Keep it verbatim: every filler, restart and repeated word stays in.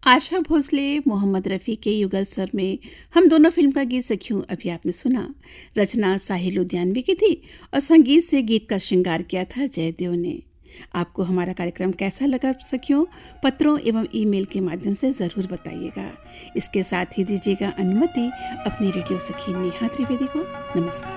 आशा भोसले, मोहम्मद रफ़ी के युगल स्वर में हम दोनों फिल्म का गीत सखियों अभी आपने सुना। रचना साहिल लुधियानवी की थी और संगीत से गीत का श्रृंगार किया था जयदेव ने। आपको हमारा कार्यक्रम कैसा लगा सखियों, पत्रों एवं ईमेल के माध्यम से ज़रूर बताइएगा। इसके साथ ही दीजिएगा अनुमति अपनी रेडियो सखी नेहा त्रिवेदी को। नमस्कार।